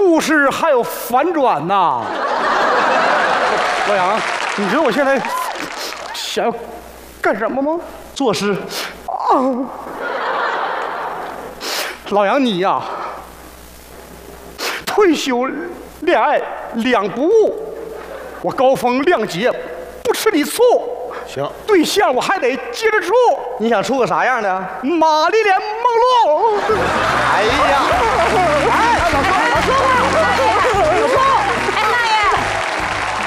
故事还有反转呐！老杨，你知道我现在想要干什么吗？ 作诗。 老杨，你呀，退休恋爱两不误，我高风亮节不吃你醋。 行， 对象我还得接着处。 你想出个啥样的？ 玛丽莲梦露。 哎呀，哎，老说。